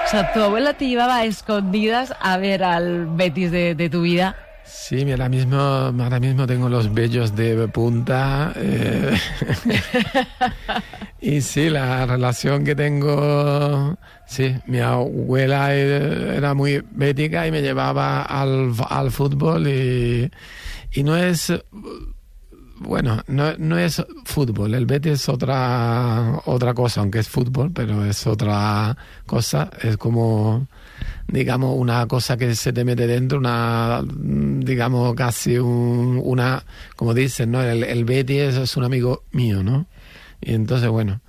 sea, tu abuela te llevaba a escondidas a ver al Betis de tu vida. Sí, ahora mismo tengo los vellos de punta. Y sí, la relación que tengo... Sí, mi abuela era muy bética y me llevaba al fútbol y no es... Bueno, no es fútbol. El Betis es otra cosa, aunque es fútbol, pero es otra cosa. Es como... digamos, una cosa que se te mete dentro, digamos, casi una, como dicen, ¿no? El Betis es un amigo mío, ¿no? Y entonces, bueno,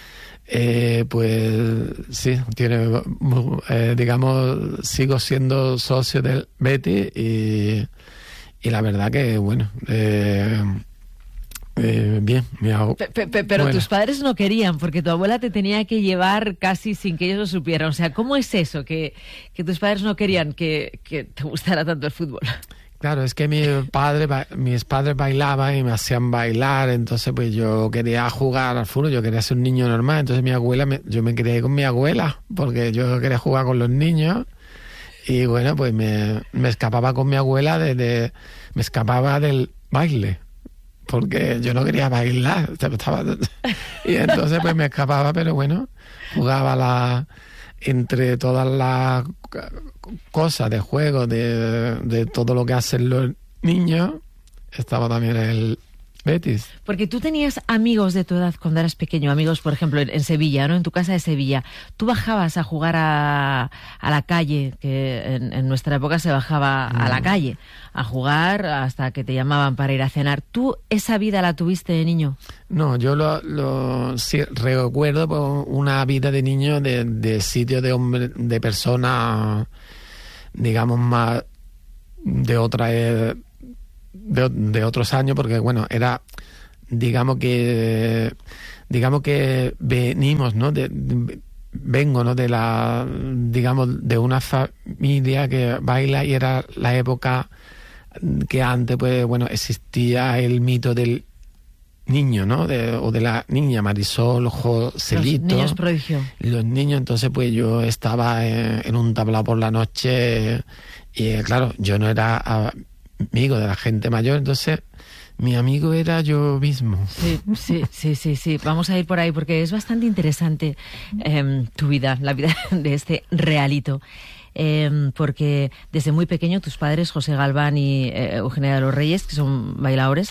pues sí, digamos, sigo siendo socio del Betis y la verdad que, bueno, bien. Pero bueno, tus padres no querían, porque tu abuela te tenía que llevar casi sin que ellos lo supieran. O sea, ¿cómo es eso? Que tus padres no querían que te gustara tanto el fútbol. Claro, es que mis padres bailaban y me hacían bailar, entonces pues yo quería jugar al fútbol, yo quería ser un niño normal, entonces yo me crié con mi abuela, porque yo quería jugar con los niños. Y bueno, pues me escapaba con mi abuela me escapaba del baile, porque yo no quería bailar. Y entonces pues me escapaba, pero bueno, jugaba entre todas las cosas de juego, de todo lo que hacen los niños, estaba también el Betis. Porque tú tenías amigos de tu edad cuando eras pequeño, amigos, por ejemplo, en Sevilla, ¿no? En tu casa de Sevilla. Tú bajabas a jugar a la calle, que en nuestra época se bajaba a la calle, a jugar hasta que te llamaban para ir a cenar. ¿Tú esa vida la tuviste de niño? No, yo sí, recuerdo una vida de niño de sitio de personas, digamos, más de otra de otros años, porque bueno, era digamos que venimos, ¿no? Vengo, ¿no? digamos, de una familia que baila, y era la época que antes, pues bueno, existía el mito del niño, ¿no? O de la niña, Marisol, Joselito. Los niños prodigio. Los niños, entonces pues yo estaba en un tablao por la noche y claro, yo no era amigo de la gente mayor, entonces mi amigo era yo mismo. Sí. Vamos a ir por ahí porque es bastante interesante tu vida, la vida de este realito. Porque desde muy pequeño tus padres, José Galván y Eugenia de los Reyes, que son bailadores,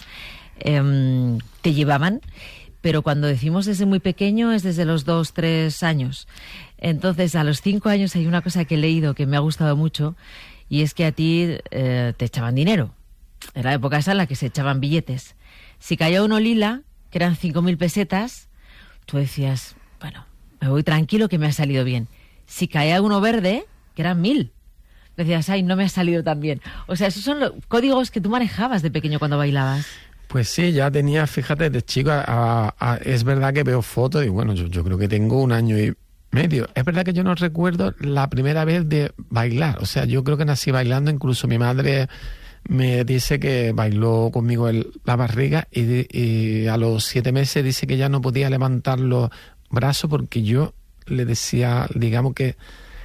te llevaban, pero cuando decimos desde muy pequeño es desde los 2, 3 años. Entonces, a los 5 años hay una cosa que he leído que me ha gustado mucho, y es que a ti te echaban dinero. Era la época esa en la que se echaban billetes. Si caía uno lila, que eran 5.000 pesetas, tú decías, bueno, me voy tranquilo que me ha salido bien. Si caía uno verde, que eran 1.000, decías, ay, no me ha salido tan bien. O sea, esos son los códigos que tú manejabas de pequeño cuando bailabas. Pues sí, ya tenía, fíjate, de chico, es verdad que veo fotos y bueno, yo creo que tengo 1 año y medio. Es verdad que yo no recuerdo la primera vez de bailar, o sea, yo creo que nací bailando, incluso mi madre me dice que bailó conmigo la barriga y a los 7 meses dice que ya no podía levantar los brazos porque yo le decía, digamos que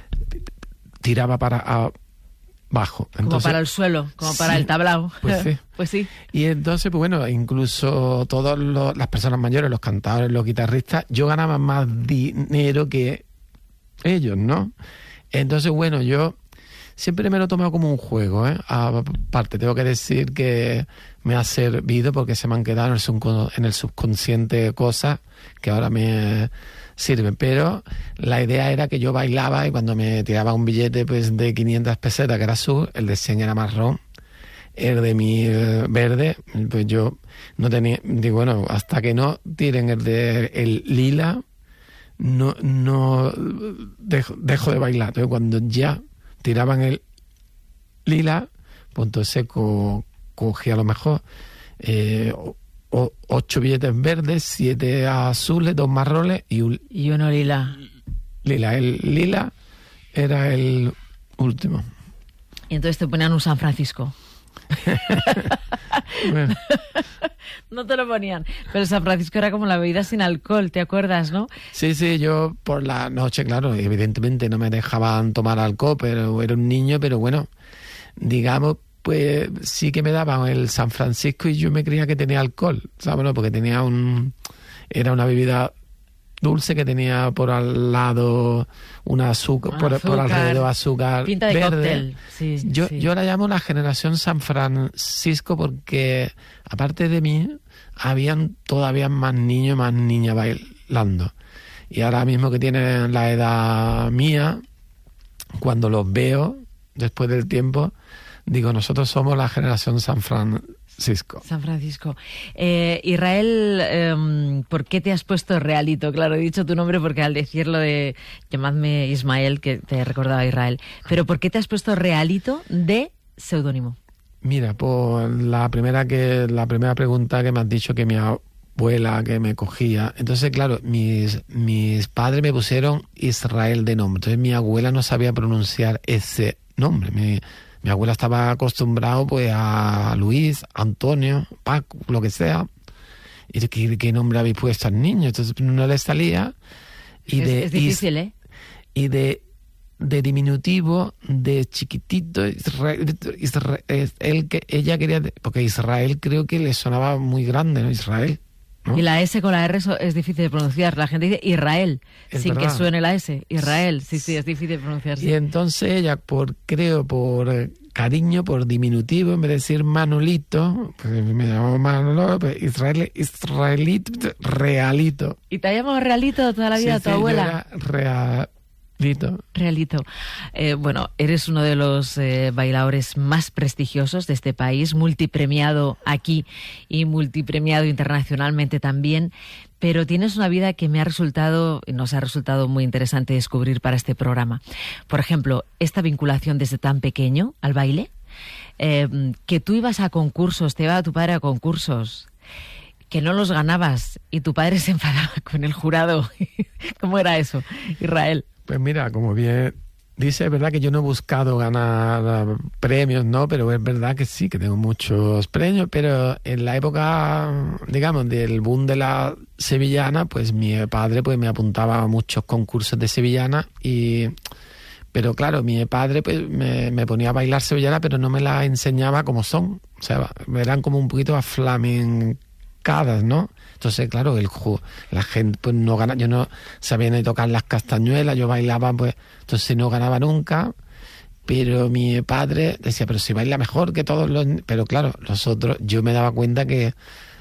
tiraba para abajo. Entonces, como para el suelo, como para el tablao. Pues sí. Pues sí. Y entonces, pues bueno, incluso todas las personas mayores, los cantadores, los guitarristas, yo ganaba más dinero que ellos, ¿no? Entonces, bueno, yo siempre me lo he tomado como un juego, ¿eh? Aparte, tengo que decir que me ha servido porque se me han quedado en el subconsciente cosas que ahora me sirven. Pero la idea era que yo bailaba y cuando me tiraba un billete pues de 500 pesetas, que era azul, el de 100 era marrón, el de 1.000 verde, pues yo no tenía, digo, bueno, hasta que no tiren el lila, no dejo de bailar. Entonces cuando ya tiraban el lila, pues entonces cogí a lo mejor 8 billetes verdes, 7 azules, 2 marrones y uno lila. El lila era el último. Y entonces te ponían un San Francisco. Bueno, No te lo ponían. Pero San Francisco era como la bebida sin alcohol, ¿te acuerdas, no? Sí, yo por la noche, claro, evidentemente no me dejaban tomar alcohol, pero era un niño, pero bueno, digamos, pues sí que me daban el San Francisco y yo me creía que tenía alcohol, ¿sabes? ¿No? Porque era una bebida dulce que tenía por al lado una azúcar, por alrededor azúcar pinta de verde. cóctel. Sí, Yo la llamo la generación San Francisco porque aparte de mí habían todavía más niños, más niñas bailando. Y ahora mismo que tienen la edad mía, cuando los veo después del tiempo, digo, nosotros somos la generación San Francisco. San Francisco. Israel, ¿por qué te has puesto Realito? Claro, he dicho tu nombre porque al decirlo de llamadme Ismael, que te recordaba Israel. Pero ¿por qué te has puesto Realito de seudónimo? Mira, por la primera pregunta que me has dicho que mi abuela que me cogía. Entonces, claro, mis padres me pusieron Israel de nombre. Entonces mi abuela no sabía pronunciar ese nombre. Mi abuela estaba acostumbrado pues a Luis, Antonio, Paco, lo que sea. Y ¿qué nombre habéis puesto al niño? Entonces no le salía. Es difícil, ¿eh? Y de diminutivo, de chiquitito, Israel, que ella quería... Porque Israel creo que le sonaba muy grande, ¿no? Israel, ¿no? Y la S con la R es difícil de pronunciar. La gente dice Israel, sin que suene la S. Israel, sí, es difícil de pronunciar. Y entonces ella, por cariño, por diminutivo, en vez de decir Manolito, pues me llamó Manolo, pues Israelito, Realito. ¿Y te has llamado Realito toda la vida, tu abuela? Yo era Realito. Bueno, eres uno de los bailadores más prestigiosos de este país, multipremiado aquí y multipremiado internacionalmente también, pero tienes una vida que nos ha resultado muy interesante descubrir para este programa. Por ejemplo, esta vinculación desde tan pequeño al baile, que tú ibas a concursos, te llevaba tu padre a concursos, que no los ganabas y tu padre se enfadaba con el jurado. ¿Cómo era eso, Israel? Pues mira, como bien dice, es verdad que yo no he buscado ganar premios, ¿no? Pero es verdad que sí, que tengo muchos premios, pero en la época, digamos, del boom de la sevillana, pues mi padre pues me apuntaba a muchos concursos de sevillana pero claro, mi padre pues me ponía a bailar sevillana, pero no me la enseñaba como son. O sea, eran como un poquito aflamencadas, ¿no? Entonces, claro, la gente pues no gana, yo no sabía ni tocar las castañuelas, yo bailaba, pues, entonces no ganaba nunca, pero mi padre decía, pero si baila mejor que todos los... Pero claro, los otros, yo me daba cuenta que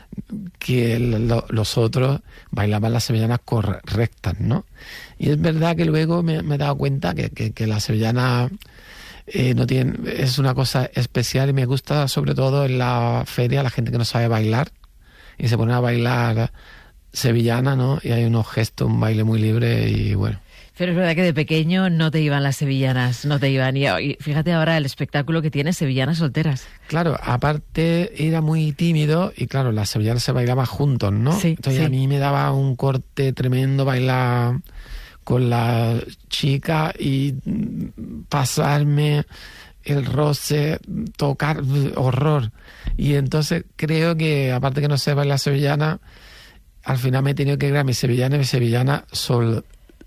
los otros bailaban las sevillanas correctas, ¿no? Y es verdad que luego me he dado cuenta que la sevillana es una cosa especial y me gusta sobre todo en la feria la gente que no sabe bailar y se pone a bailar sevillana, ¿no? Y hay unos gestos, un baile muy libre y bueno. Pero es verdad que de pequeño no te iban las sevillanas, no te iban. Y fíjate ahora el espectáculo que tiene Sevillanas Solteras. Claro, aparte era muy tímido y claro, las sevillanas se bailaban juntos, ¿no? Sí, entonces sí. A mí me daba un corte tremendo bailar con la chica y pasarme el roce, tocar, horror. Y entonces creo que, aparte que no sé bailar sevillana, al final me he tenido que crear mi sevillana soltera.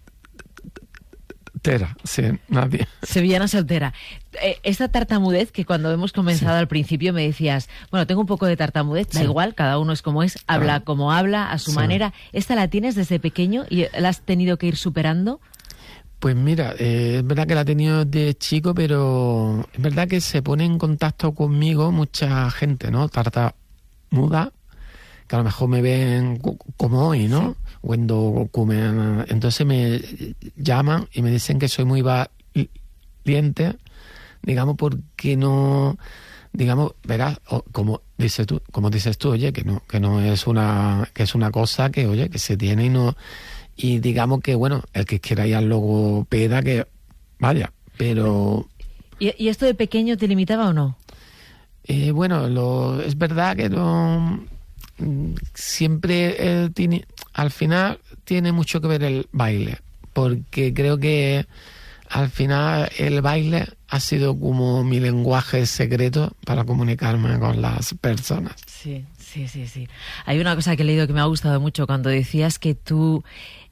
Sí, nadie. Sevillana soltera. Esta tartamudez que cuando hemos comenzado al principio me decías, bueno, tengo un poco de tartamudez, da igual, cada uno es como es, habla como habla, a su manera. ¿Esta la tienes desde pequeño y la has tenido que ir superando? Pues mira, es verdad que la he tenido de chico, pero es verdad que se pone en contacto conmigo mucha gente, ¿no? Tartamuda, que a lo mejor me ven como hoy, ¿no? Sí. Cuando comen. Entonces me llaman y me dicen que soy muy valiente, digamos, porque no, digamos, verás, como dices tú, oye, que no es que es una cosa que, oye, que se tiene y no. Y digamos que, bueno, el que quiera ir al logopeda, que vaya, pero... ¿Y esto de pequeño te limitaba o no? Bueno, es verdad que no... Siempre al final tiene mucho que ver el baile, porque creo que al final el baile ha sido como mi lenguaje secreto para comunicarme con las personas. Sí. Hay una cosa que he leído que me ha gustado mucho cuando decías que tú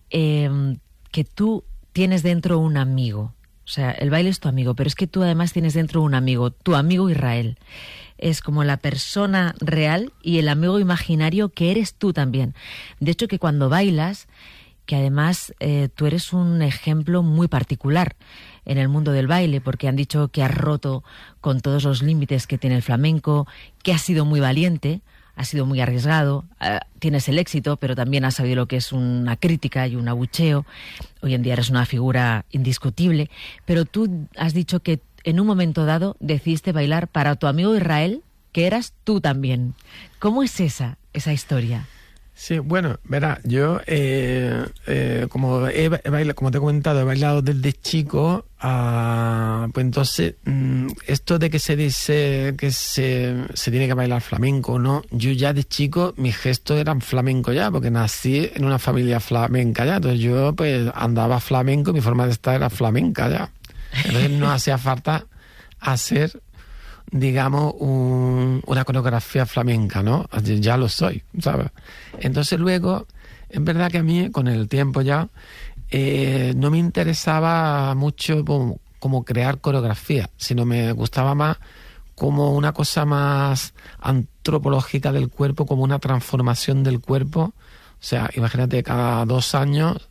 tienes dentro un amigo. O sea, el baile es tu amigo, pero es que tú además tienes dentro un amigo, tu amigo Israel. Es como la persona real y el amigo imaginario que eres tú también. De hecho, que cuando bailas, que además tú eres un ejemplo muy particular en el mundo del baile, porque han dicho que has roto con todos los límites que tiene el flamenco, que has sido muy valiente, has sido muy arriesgado, tienes el éxito, pero también has sabido lo que es una crítica y un abucheo. Hoy en día eres una figura indiscutible, pero tú has dicho que en un momento dado decidiste bailar para tu amigo Israel, que eras tú también. ¿Cómo es esa historia? Sí, bueno, verá, yo como he bailado, como te he comentado, he bailado desde chico, pues entonces esto de que se dice que se tiene que bailar flamenco, ¿no? Yo ya de chico mis gestos eran flamenco ya, porque nací en una familia flamenca ya, entonces yo pues andaba flamenco, mi forma de estar era flamenca ya. Entonces no hacía falta hacer, digamos, una coreografía flamenca, ¿no? Ya lo soy, ¿sabes? Entonces luego, es verdad que a mí, con el tiempo ya, no me interesaba mucho como crear coreografía, sino me gustaba más como una cosa más antropológica del cuerpo, como una transformación del cuerpo. O sea, imagínate, cada 2 años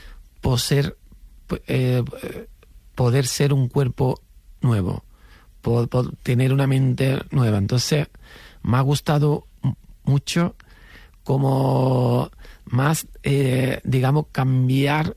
poder ser un cuerpo nuevo, tener una mente nueva. Entonces me ha gustado mucho como más, digamos, cambiar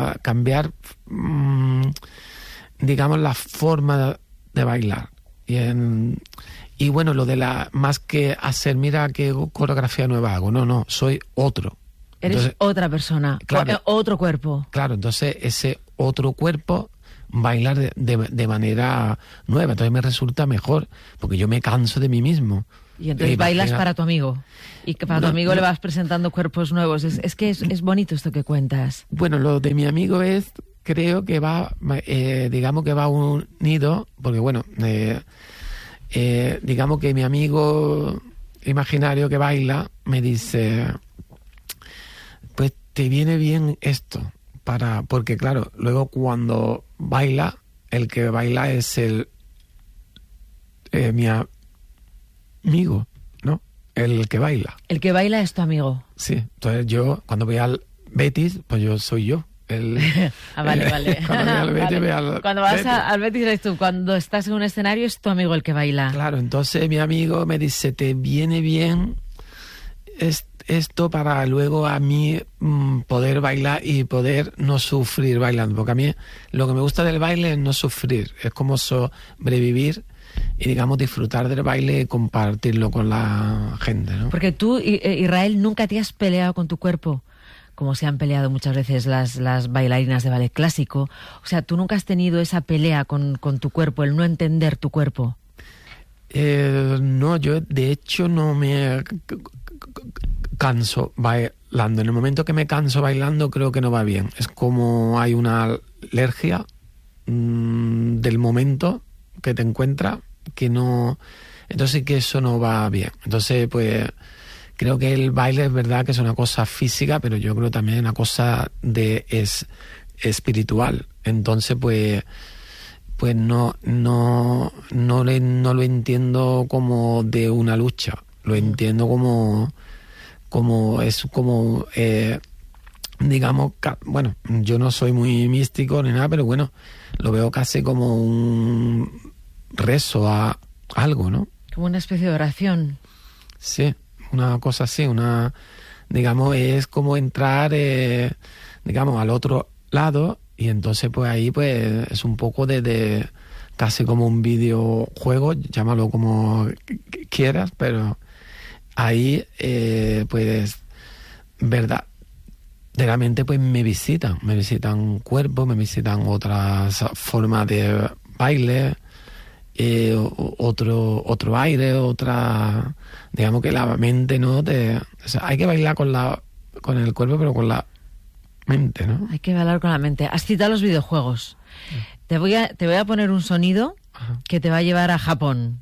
digamos, la forma de bailar. Y bueno, lo de más que hacer, mira qué coreografía nueva hago, no, soy otro. Eres entonces, otra persona, claro, otro cuerpo. Claro, entonces ese otro cuerpo, bailar de manera nueva, entonces me resulta mejor, porque yo me canso de mí mismo. Y entonces bailas para tu amigo, y que para tu amigo le vas presentando cuerpos nuevos. Es que es bonito esto que cuentas. Bueno, lo de mi amigo creo que va, digamos que va unido, porque bueno, digamos que mi amigo imaginario que baila me dice, pues te viene bien esto, porque claro, luego cuando baila, el que baila es mi amigo, ¿no? El que baila. El que baila es tu amigo. Sí, entonces yo cuando voy al Betis, pues yo soy yo. Vale. Cuando vas al Betis eres tú, cuando estás en un escenario es tu amigo el que baila. Claro, entonces mi amigo me dice, te viene bien esto para luego a mí poder bailar y poder no sufrir bailando, porque a mí lo que me gusta del baile es no sufrir, es como sobrevivir y digamos disfrutar del baile y compartirlo con la gente, ¿no? Porque tú, Israel, nunca te has peleado con tu cuerpo, como se han peleado muchas veces las bailarinas de ballet clásico. O sea, tú nunca has tenido esa pelea con tu cuerpo, el no entender tu cuerpo. No, yo de hecho no me canso bailando. En el momento que me canso bailando creo que no va bien. Es como hay una alergia del momento que te encuentras que no... Entonces que eso no va bien. Entonces pues creo que el baile es verdad que es una cosa física, pero yo creo también una cosa espiritual. Entonces pues no lo entiendo como de una lucha. Lo entiendo como digamos, bueno, yo no soy muy místico ni nada, pero bueno, lo veo casi como un rezo a algo, ¿no? Como una especie de oración. Sí, una cosa así, digamos, es como entrar, digamos, al otro lado, y entonces pues ahí pues es un poco de casi como un videojuego, llámalo como quieras, pero ahí pues verdaderamente pues me visitan cuerpos, me visitan otras formas de baile, otro aire, otra, digamos que la mente no o sea, hay que bailar con el cuerpo, pero con la mente, ¿no? Hay que bailar con la mente. Has citado los videojuegos. Te voy a poner un sonido que te va a llevar a Japón.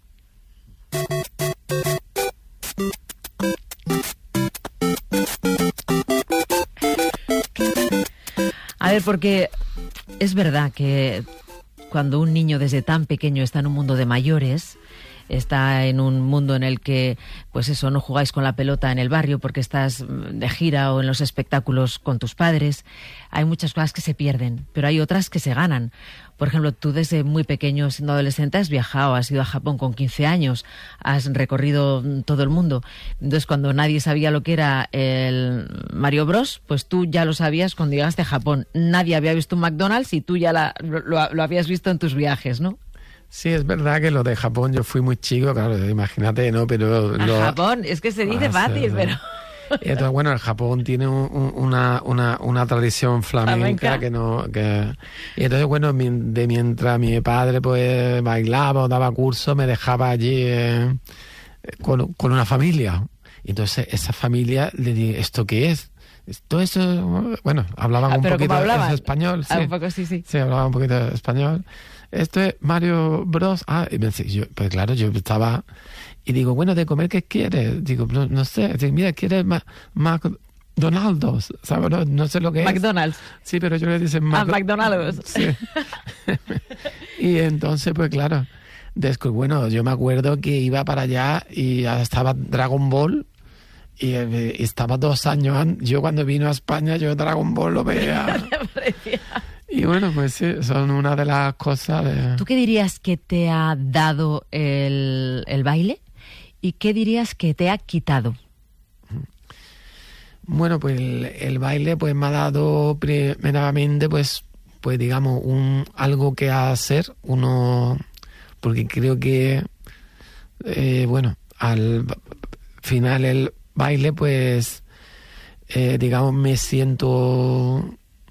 A ver, porque es verdad que cuando un niño desde tan pequeño está en un mundo de mayores, está en un mundo en el que, pues eso, no jugáis con la pelota en el barrio porque estás de gira o en los espectáculos con tus padres, hay muchas cosas que se pierden, pero hay otras que se ganan. Por ejemplo, tú desde muy pequeño, siendo adolescente, has viajado, has ido a Japón con 15 años, has recorrido todo el mundo. Entonces, cuando nadie sabía lo que era el Mario Bros, pues tú ya lo sabías cuando llegaste a Japón. Nadie había visto un McDonald's y tú ya lo habías visto en tus viajes, ¿no? Sí, es verdad que lo de Japón, yo fui muy chico, claro, imagínate, ¿no? Pero Japón, es que se dice fácil, pero... Entonces, bueno, el Japón tiene una tradición flamenca que y entonces, bueno, mientras mi padre pues bailaba o daba cursos, me dejaba allí con una familia. Y entonces esa familia le dije, ¿esto qué es? Todo eso, bueno, hablaban un poquito español. Sí. Un poco, sí. Sí, hablaban un poquito de español. Esto es Mario Bros. Y me decía, pues claro, yo estaba... Y digo, bueno, ¿de comer qué quieres? Digo, no sé. Digo, mira, ¿quieres McDonald's? ¿Sabes? No sé lo que es. McDonald's. Sí, pero yo le dicen McDonald's. Sí. Y entonces, pues claro, bueno, yo me acuerdo que iba para allá y ya estaba Dragon Ball y estaba 2 años antes. Yo cuando vino a España, yo Dragon Ball lo veía. Y bueno, pues sí, son una de las cosas de... ¿Tú qué dirías que te ha dado el baile? ¿Y qué dirías que te ha quitado? Bueno, pues el baile pues me ha dado primeramente pues digamos algo que hacer uno, porque creo que bueno, al final el baile pues digamos me siento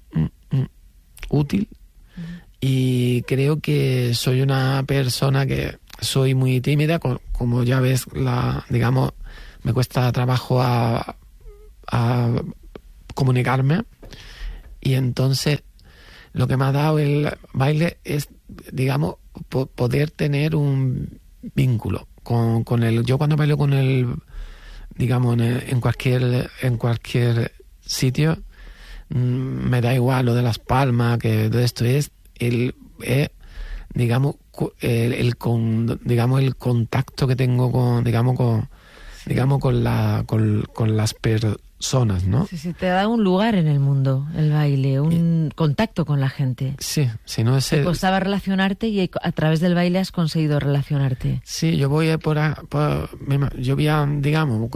útil y creo que soy una persona que soy muy tímida, como ya ves, digamos, me cuesta trabajo a comunicarme, y entonces lo que me ha dado el baile es, digamos, poder tener un vínculo con el... Yo cuando bailo con el, digamos, en cualquier sitio, me da igual lo de las palmas, que todo esto es digamos el contacto que tengo con las personas, ¿no? Sí, te da un lugar en el mundo el baile, un contacto con la gente. Sí, si no es... Te costaba relacionarte y a través del baile has conseguido relacionarte. Sí, yo voy yo voy a, digamos,